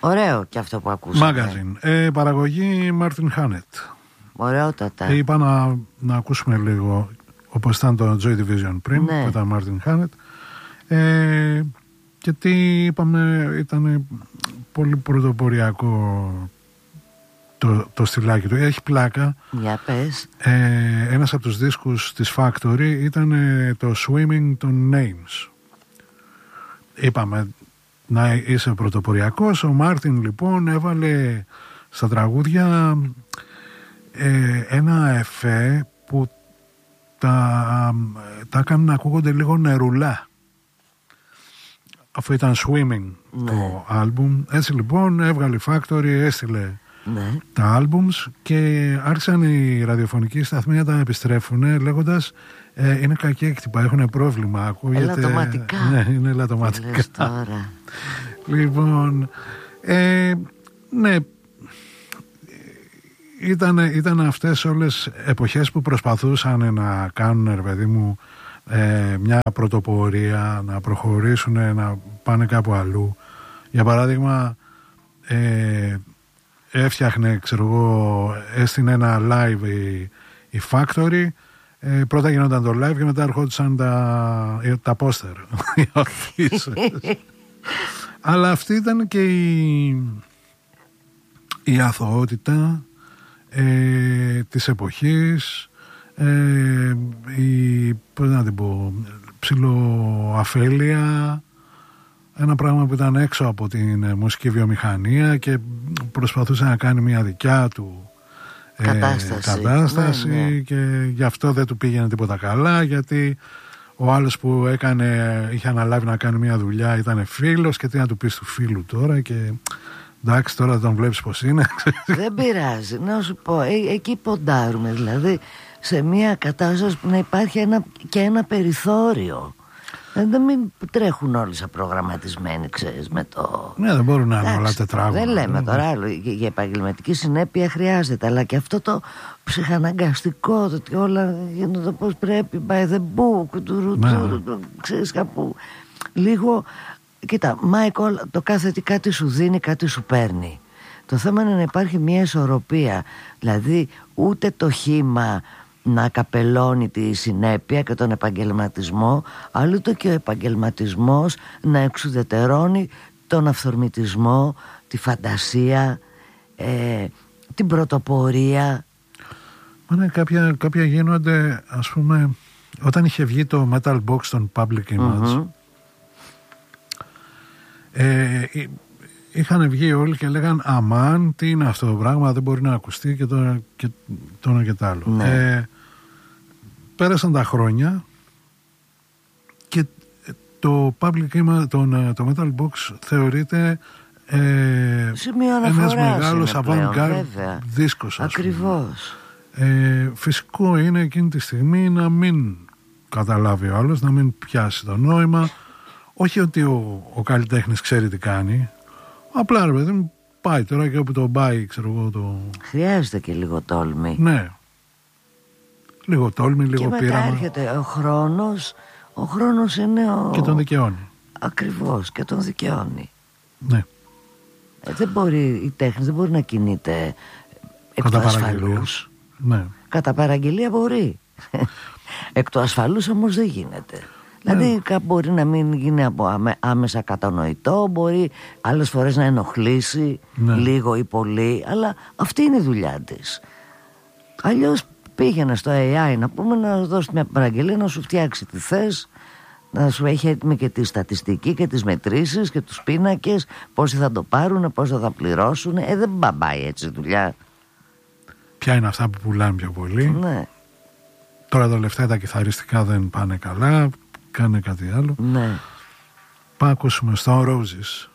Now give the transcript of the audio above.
Ωραίο και αυτό που ακούσαμε. Magazine. Παραγωγή Μάρτιν Χάνετ. Ωραιότατα. Είπα να ακούσουμε λίγο όπως ήταν το Joy Division πριν, ναι, που ήταν Μάρτιν Χάνετ. Και τι είπαμε, ήταν πολύ πρωτοποριακό το στυλάκι του. Έχει πλάκα. Για πες. Ένας από τους δίσκους της Factory ήταν το Swimming των Names. Είπαμε να είσαι πρωτοποριακός. Ο Μάρτιν λοιπόν έβαλε στα τραγούδια ένα εφέ που τα έκανε να ακούγονται λίγο νερουλά, αφού ήταν Swimming, ναι, το άλμπουμ. Έτσι λοιπόν έβγαλε Factory, έστειλε, ναι, τα άλμπουμς και άρχισαν οι ραδιοφωνικοί σταθμοί να τα επιστρέφουν λέγοντας είναι κακέκτυπα, έχουν πρόβλημα, ακούγεται. Ελαττωματικά. Ναι, είναι ελαττωματικά. Λοιπόν, ναι, ήταν αυτές όλες εποχές που προσπαθούσαν να κάνουν, ρε παιδί μου, μια πρωτοπορία, να προχωρήσουν, να πάνε κάπου αλλού. Για παράδειγμα, έφτιαχνε, ξέρω εγώ, έστεινε ένα live η Factory. Πρώτα γινόταν το live και μετά ερχόντουσαν τα πόστερ. Αλλά αυτή ήταν και η αθωότητα της εποχής, πώς να την πω, ψιλοαφέλεια, ένα πράγμα που ήταν έξω από την μουσική βιομηχανία και προσπαθούσε να κάνει μια δικιά του κατάσταση, ναι, ναι. Και γι' αυτό δεν του πήγαινε τίποτα καλά, γιατί ο άλλος που είχε αναλάβει να κάνει μια δουλειά ήταν φίλος και τι να του πεις του φίλου τώρα, και εντάξει, τώρα τον βλέπεις πως είναι. Δεν πειράζει, να σου πω, εκεί ποντάρουμε, δηλαδή σε μια κατάσταση που να υπάρχει ένα περιθώριο. Δεν μην τρέχουν όλοι σαν προγραμματισμένοι, ξέρεις, με το... Ναι, δεν μπορούν να είναι όλα τετράγωνα. Δεν λέμε τώρα άλλο, για επαγγελματική συνέπεια χρειάζεται, αλλά και αυτό το ψυχαναγκαστικό, το ότι όλα γίνονται πώς πρέπει, by the book, ξέρεις, κάπου λίγο... Κοίτα, Μάικολ, το κάθε τι κάτι σου δίνει, κάτι σου παίρνει. Το θέμα είναι να υπάρχει μια ισορροπία, δηλαδή ούτε το χύμα να καπελώνει τη συνέπεια και τον επαγγελματισμό, αλλά ούτε και ο επαγγελματισμός να εξουδετερώνει τον αυθορμητισμό, τη φαντασία, την πρωτοπορία. Ναι, κάποια γίνονται, ας πούμε, όταν είχε βγει το Metal Box των Public Image, είχαν βγει όλοι και λέγαν αμάν, τι είναι αυτό το πράγμα, δεν μπορεί να ακουστεί και το ένα και το άλλο. Ναι. Πέρασαν τα χρόνια και το Public Image, το Metal Box θεωρείται ένας μεγάλος avant-garde δίσκος. Ακριβώς. Φυσικό είναι εκείνη τη στιγμή να μην καταλάβει ο άλλος, να μην πιάσει το νόημα. Όχι ότι ο καλλιτέχνης ξέρει τι κάνει, απλά ρε παιδί, πάει τώρα και όπου το πάει, ξέρω εγώ, χρειάζεται και λίγο τόλμη. Ναι. Λίγο τόλμη, λίγο πείραμα. Και μετά έρχεται ο χρόνος είναι και τον δικαιώνει. Ακριβώς, και τον δικαιώνει. Ναι. Δεν μπορεί, η τέχνη δεν μπορεί να κινείται εκ του ασφαλούς. Ναι. Κατά παραγγελία μπορεί. Εκ του ασφαλούς όμως δεν γίνεται. Δηλαδή μπορεί να μην γίνει άμεσα κατανοητό, μπορεί άλλες φορές να ενοχλήσει λίγο ή πολύ, αλλά αυτή είναι η δουλειά της. Αλλιώς πήγαινε στο AI, να πούμε, να δώσει μια παραγγελία, να σου φτιάξει τι θες, να σου έχει έτοιμη και τη στατιστική και τις μετρήσεις και τους πίνακες, πόσοι θα το πάρουν, πόσο θα πληρώσουν. Δεν πάει έτσι δουλειά. Ποια είναι αυτά που πουλάνε πιο πολύ. Ναι. Τώρα τα λεφτά τα κιθαριστικά δεν πάνε καλά, κάνε κάτι άλλο. Ναι. Πάμε ακούσουμε Stone Roses.